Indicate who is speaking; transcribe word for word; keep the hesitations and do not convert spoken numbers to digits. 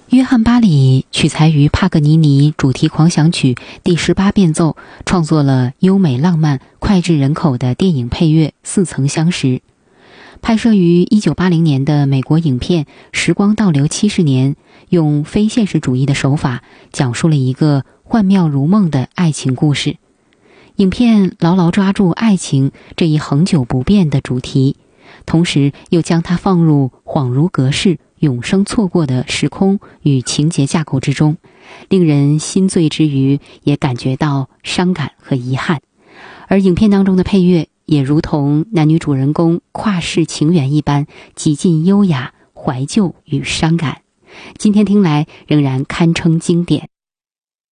Speaker 1: 约翰巴里取材于帕格尼尼主题狂想曲第十八变奏，创作了优美浪漫、脍炙人口的电影配乐《似曾相识》。拍摄于一九八零年的美国影片《时光倒流七十年》，用非现实主义的手法讲述了一个幻妙如梦的爱情故事。影片牢牢抓住爱情这一恒久不变的主题，同时又将它放入恍如隔世、永生错过的时空与情节架构之中，令人心醉之余也感觉到伤感和遗憾。而影片当中的配乐也如同男女主人公跨世情缘一般，极尽优雅、怀旧与伤感。今天听来仍然堪称经典。